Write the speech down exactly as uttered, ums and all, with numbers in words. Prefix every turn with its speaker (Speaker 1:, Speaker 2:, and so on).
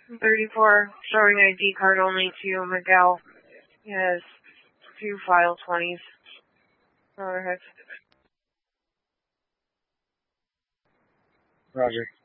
Speaker 1: thirty-four, showing I D card only to Miguel. He has two file twenties. Go ahead.
Speaker 2: Roger.